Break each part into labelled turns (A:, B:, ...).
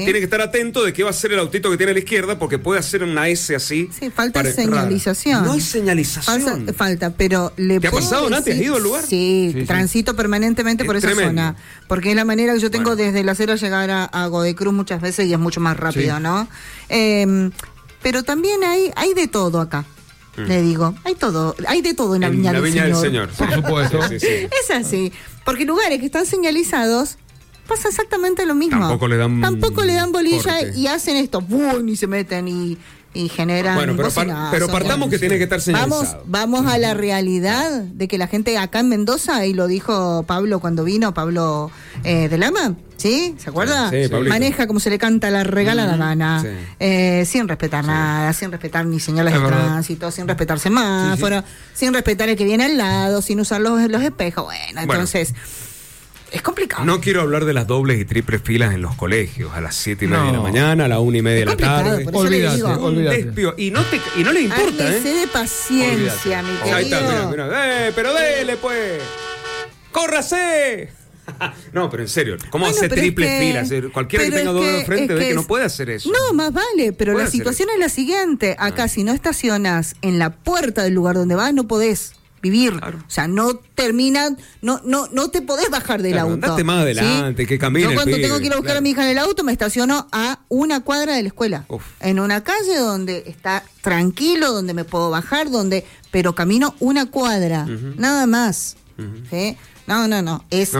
A: tiene que estar atento de qué va a hacer el autito que tiene a la izquierda, porque puede hacer una S así.
B: Sí, falta señalización.
A: Rara. No hay señalización.
B: Falta, pero
A: ¿Te ha pasado, Nati? ¿Has ido al lugar?
B: Sí, transito permanentemente por esa zona. Porque es la manera que yo tengo desde la acera llegar a Godecruz muchas veces y es mucho más rápido, ¿no? Pero también hay de todo acá. Le digo, hay de todo en la Viña del Señor.
A: Por supuesto.
B: Sí. Es así, porque lugares que están señalizados pasa exactamente lo mismo.
A: Tampoco le dan
B: bolilla
A: corte.
B: Y hacen esto, ¡bum! Y se meten y generan.
A: Bueno, pero partamos que tiene que estar señalizado.
B: Vamos a la realidad de que la gente acá en Mendoza, y lo dijo Pablo cuando vino, Pablo de Lama, ¿sí? ¿Se acuerda?
A: Sí,
B: maneja como se le canta la regala la gana, sin respetar nada, sin respetar ni señales de tránsito, sin respetar semáforos, sin respetar el que viene al lado, sin usar los espejos. Bueno, entonces... Es complicado.
A: No quiero hablar de las dobles y triples filas en los colegios a las 7:30 de la mañana, a las 1:30 de la tarde.
B: Olvídate.
A: Y no le importa,
B: Ármese de paciencia, mi querido.
A: Ahí está, mira. Pero dele, pues. ¡Córrase! No, pero en serio, ¿cómo hace triples filas? Cualquiera que tenga doble de frente ve que no puede hacer eso.
B: No, más vale, pero la situación es la siguiente. Acá, si no estacionas en la puerta del lugar donde vas, no podés vivir, o sea, no terminan, no te podés bajar del auto.
A: Andate más adelante, que camine.
B: Yo cuando tengo que ir a buscar a mi hija en el auto me estaciono a una cuadra de la escuela, en una calle donde está tranquilo, donde me puedo bajar, pero camino una cuadra, nada más. ¿Sí? No, es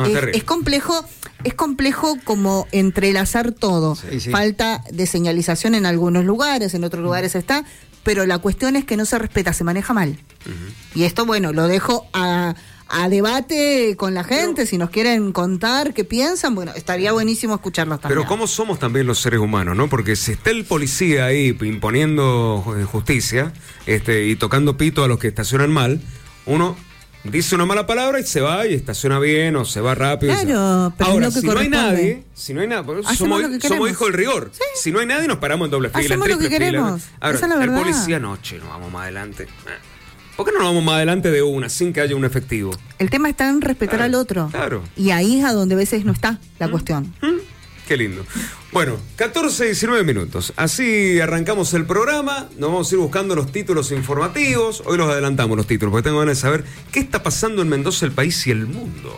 B: complejo como entrelazar todo. Sí. Falta de señalización en algunos lugares, en otros lugares está, pero la cuestión es que no se respeta, se maneja mal. Y esto, bueno, lo dejo a debate con la gente, si nos quieren contar qué piensan, bueno, estaría buenísimo escucharlos también.
A: Pero cómo somos también los seres humanos, ¿no? Porque si está el policía ahí imponiendo justicia, y tocando pito a los que estacionan mal, uno dice una mala palabra y se va y estaciona bien o se va rápido.
B: Claro, pero
A: ahora,
B: es lo que
A: si no hay nada, somos hijos del rigor.
B: Sí.
A: Si no hay nadie, nos paramos en doble fila, en triple fila. Ahora, el policía, no vamos más adelante. ¿Por qué no nos vamos más adelante de una, sin que haya un efectivo?
B: El tema está en respetar al otro.
A: Claro.
B: Y ahí es a donde a veces no está la cuestión.
A: Qué lindo. Bueno, 14:19 minutos. Así arrancamos el programa. Nos vamos a ir buscando los títulos informativos. Hoy los adelantamos los títulos, porque tengo ganas de saber qué está pasando en Mendoza, el país y el mundo.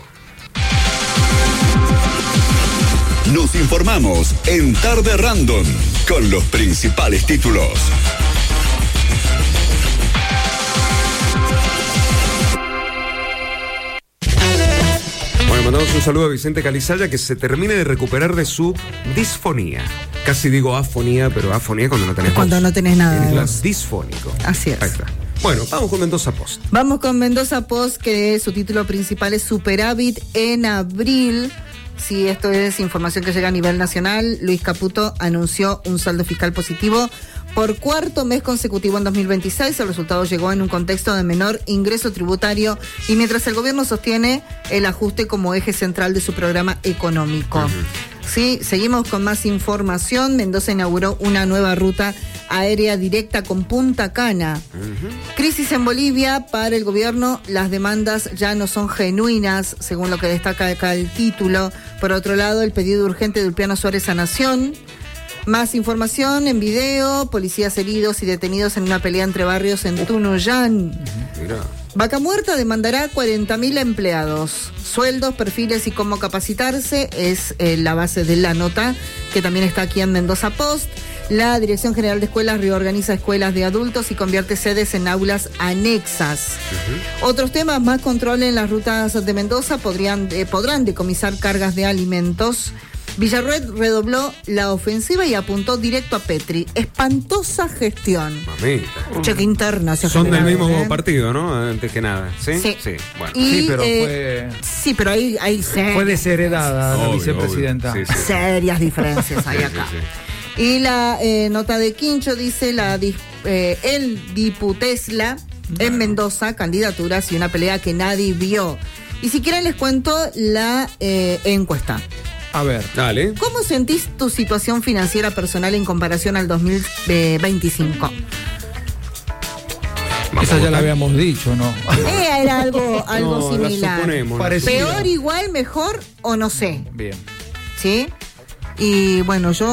C: Nos informamos en Tarde Random con los principales títulos.
A: Mandamos un saludo a Vicente Calizaya, que se termine de recuperar de su disfonía. Casi digo afonía, pero afonía cuando no tenés voz.
B: Cuando no tenés nada.
A: Disfónico.
B: Así es.
A: Ahí está. Bueno, vamos con Mendoza Post.
B: Vamos con Mendoza Post, que su título principal es Superávit en abril. Sí, esto es información que llega a nivel nacional. Luis Caputo anunció un saldo fiscal positivo por cuarto mes consecutivo en 2026. El resultado llegó en un contexto de menor ingreso tributario y mientras el gobierno sostiene el ajuste como eje central de su programa económico. Sí, seguimos con más información. Mendoza inauguró una nueva ruta aérea directa con Punta Cana. Crisis en Bolivia. Para el gobierno, las demandas ya no son genuinas, según lo que destaca acá el título. Por otro lado, el pedido urgente de Ulpiano Suárez a Nación. Más información en video. Policías heridos y detenidos en una pelea entre barrios en Tunuyán. Vaca Muerta demandará 40.000 empleados. Sueldos, perfiles y cómo capacitarse es la base de la nota, que también está aquí en Mendoza Post. La Dirección General de Escuelas reorganiza escuelas de adultos y convierte sedes en aulas anexas. Otros temas: más control en las rutas de Mendoza, podrán decomisar cargas de alimentos. Villarroel redobló la ofensiva y apuntó directo a Petri. Espantosa gestión.
A: Mamita.
B: Cheque interna.
A: Son del mismo partido, ¿no? Antes que nada. ¿Sí?
B: Sí.
A: Bueno.
B: Y,
D: pero fue...
B: Sí, pero hay
D: fue desheredada la vicepresidenta.
A: Sí.
B: Serias diferencias hay acá. Sí. Y la nota de Quincho dice el diputesla en Mendoza, candidaturas y una pelea que nadie vio. Y si quieren les cuento la encuesta.
D: A ver.
A: Dale.
B: ¿Cómo sentís tu situación financiera personal en comparación al 2025?
D: Esa ya la habíamos dicho, ¿no?
B: Era algo similar.
D: Parecido.
B: Peor, igual, mejor o no sé.
D: Bien.
B: ¿Sí? Y bueno, yo